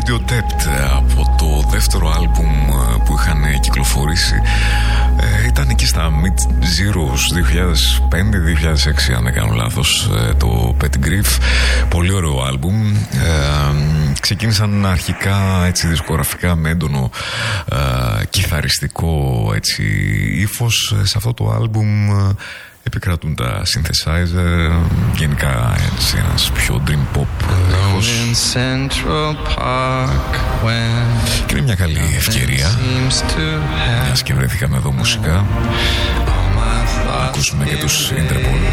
Stereotyped από το δεύτερο άλμπουμ που είχαν κυκλοφορήσει. Ήταν εκεί στα Mid Zeros 2005-2006 αν δεν κάνω λάθος, το Pettigrew. Πολύ ωραίο άλμπουμ. Ξεκίνησαν αρχικά έτσι δισκογραφικά με έντονο κιθαριστικό έτσι ύφος. Σε αυτό το άλμπουμ επικρατούν τα synthesizer, γενικά έτσι ένας πιο dream pop ήχος. Και είναι μια καλή ευκαιρία, μιας και βρεθήκαμε εδώ μουσικά, να ακούσουμε και τους Interpol.